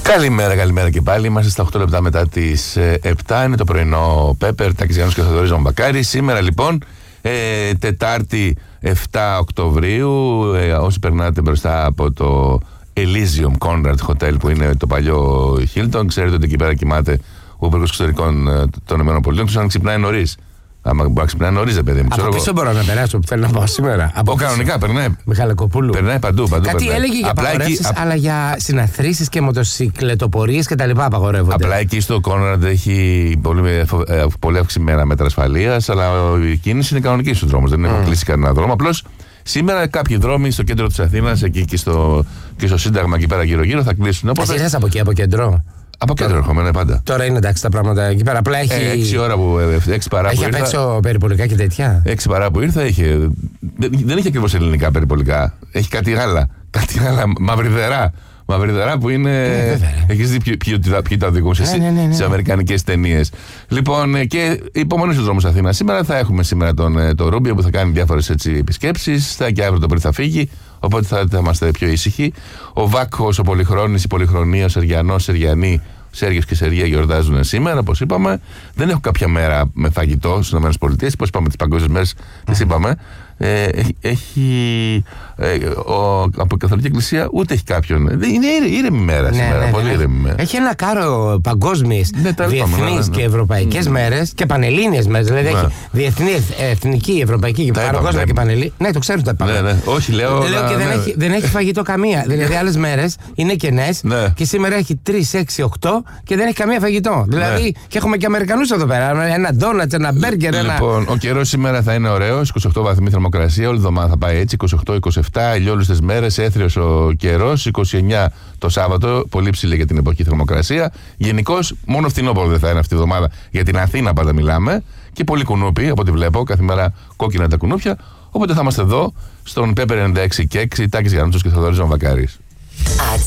Καλημέρα και πάλι. Είμαστε στα 8 λεπτά μετά τις 7. Είναι το πρωινό Πέπερ, Τάκης Γιάννους και Θοδωρής Ζαμπακάρης. Σήμερα λοιπόν, Τετάρτη 7 Οκτωβρίου, όσοι περνάτε μπροστά από το Elysium Conrad Hotel που είναι το παλιό Hilton, ξέρετε ότι εκεί πέρα κοιμάται ο Υπουργός Εξωτερικών των ΗΠΑ. Ξέρω αν ξυπνάει νωρίς. Άμα μπορεί να ξυπνάει νωρίς, παιδί μου. Από πίσω μπορώ να περάσω που θέλω να πάω σήμερα. Κανονικά περνάει. Μιχαλακοπούλου. Περνάει παντού. Κάτι περνάει. έλεγε για απαγορεύσεις, αλλά για συναθρήσεις και μοτοσυκλετοπορίες και τα λοιπά απαγορεύονται. Απλά εκεί στο Κόνραντ έχει πολύ αυξημένα μέτρα ασφαλείας, αλλά η κίνηση είναι κανονική στους δρόμους. Δεν έχουν κλείσει κανένα δρόμο. Απλώς σήμερα κάποιοι δρόμοι στο κέντρο της Αθήνας, εκεί και στο Σύνταγμα εκεί πέρα γύρω-γύρω θα κλείσουν. Εσύ ήρθες από εκεί, από κέντρο. Από κέντρο έρχομαι, πάντα. Τώρα είναι εντάξει τα πράγματα εκεί πέρα. Απλά έχει. 6 ώρα που 6 παρά έχει που ήρθα. Έχει απ' έξω περιπολικά και τέτοια. 6 παρά που ήρθα είχε. Δεν είχε ακριβώς ελληνικά περιπολικά. Έχει κάτι άλλα. Κάτι άλλα μαυριδερά που είναι. Έχεις δει ποιοι τα οδηγούν στις αμερικανικές ταινίες. Λοιπόν, και υπομονή στους δρόμους Αθήνας. Σήμερα θα έχουμε το Ρούμπιο που θα κάνει διάφορες επισκέψεις. Και αύριο το πρωί θα φύγει. Οπότε θα είμαστε πιο ήσυχοι. Ο Βάκχος, ο Πολυχρόνης, η Πολυχρονία, ο Σεργιανός, Σεργιανή, Σέργιος και Σεργία γιορτάζουν σήμερα, όπως είπαμε. Δεν έχω κάποια μέρα με φαγητό στις ΗΠΑ. Πώς είπαμε τις παγκόσμιες μέρες, τις είπαμε. Από η Καθολική Εκκλησία ούτε έχει κάποιον. Είναι ήρεμη μέρα σήμερα. Πολύ ήρεμη μέρα. Έχει ένα κάρο παγκόσμιες, διεθνείς και ευρωπαϊκές μέρες και πανελλήνιες μέρες. Δηλαδή έχει διεθνή, εθνική, ευρωπαϊκή και παγκόσμια και πανελλήνια. Ναι, το ξέρουν τα πάντα. Όχι, λέω και δεν έχει φαγητό καμία. Δηλαδή άλλες μέρες είναι κενές και σήμερα έχει 3, 6, 8 και δεν έχει καμία φαγητό. Δηλαδή και έχουμε και Αμερικανούς εδώ πέρα. Ένα ντόνατς, ένα μπέργκερ. Λοιπόν, ο καιρός σήμερα θα είναι ωραίος. 28 βαθμοί θερμοκρασία, όλη εβδομάδα θα πάει έτσι. 28-27, ηλιόλουστες μέρες, έθριος ο καιρός. 29 το Σάββατο, πολύ ψηλή για την εποχή θερμοκρασία. Γενικώς, μόνο φθινόπωρο δεν θα είναι αυτή η εβδομάδα. Για την Αθήνα πάντα μιλάμε. Και πολύ κουνούπι, από ό,τι βλέπω. Κάθε μέρα κόκκινα τα κουνούπια. Οπότε θα είμαστε εδώ στον Πέπερ 96 και 6, Τάκης Γιάννους και Θοδωρής Ζαμπακάρης.